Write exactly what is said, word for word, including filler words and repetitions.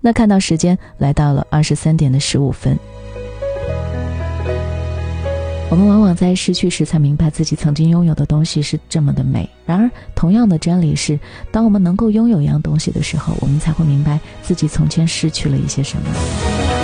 那看到时间来到了二十三点的十五分。我们往往在失去时才明白自己曾经拥有的东西是这么的美，然而同样的真理是，当我们能够拥有一样东西的时候，我们才会明白自己从前失去了一些什么。